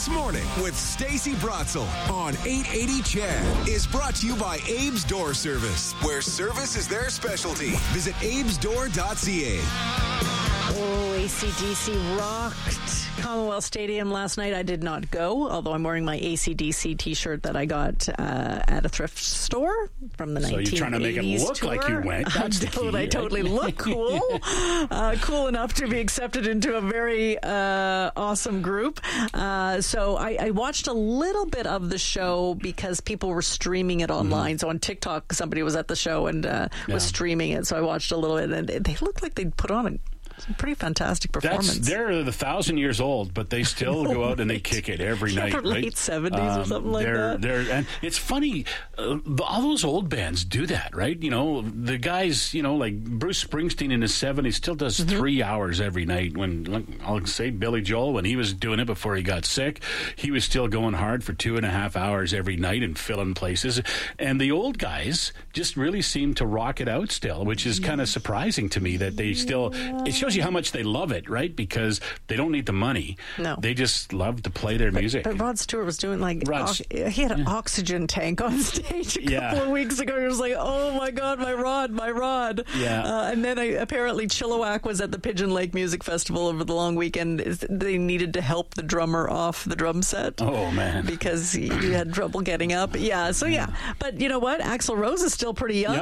This Morning with Stacey Brotzel on 880 CHED is brought to you by Abe's Door Service, where service is their specialty. Visit abesdoor.ca. Oh, AC/DC rocked Commonwealth Stadium last night. I did not go, although I'm wearing my AC/DC t-shirt that I got at a thrift store from the 1980s. So you're trying to make it look tour. like you went. That's the key, I totally look cool. Cool enough to be accepted into a very awesome group. So I watched a little bit of the show because people were streaming it online. So on TikTok, somebody was at the show and was streaming it. So I watched a little bit, and they looked like they'd put on a pretty fantastic performance. They're 1,000 years old, but they still go out and they kick it every night. Late 70s or something like that. And it's funny, all those old bands do that, right? You know, the guys, like Bruce Springsteen in his 70s still does 3 hours every night. When, I'll say Billy Joel, when he was doing it before he got sick, he was still going hard for 2.5 hours every night and filling places. And the old guys just really seem to rock it out still, which is kind of surprising to me that they still... It shows you how much they love it, right? Because they don't need the money. No. They just love to play their music. But Rod Stewart was doing he had an oxygen tank on stage a couple of weeks ago. He was like, oh my God, my Rod. Yeah. And then apparently Chilliwack was at the Pigeon Lake Music Festival over the long weekend. They needed to help the drummer off the drum set. Oh, man. Because he had trouble getting up. Yeah, so yeah. But you know what? Axl Rose is still pretty young.